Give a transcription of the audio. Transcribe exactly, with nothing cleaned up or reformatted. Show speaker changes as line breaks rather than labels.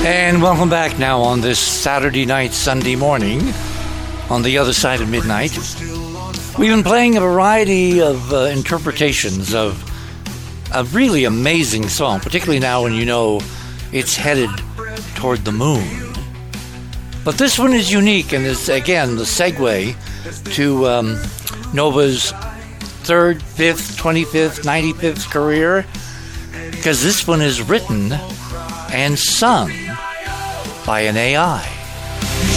And welcome back now on this Saturday night, Sunday morning, on the other side of midnight. We've been playing a variety of uh, interpretations of a really amazing song, particularly now when you know it's headed toward the moon. But this one is unique, and is, again, the segue to um, Nova's third, fifth, twenty-fifth, ninety-fifth career, because this one is written and sung by an A I.